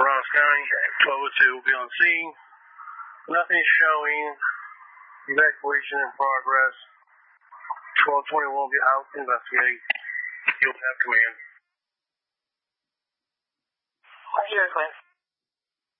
Ross County, 1202 will be on scene. Nothing showing. Evacuation in progress. 1221 will be out to investigate. You'll have command. What's your request?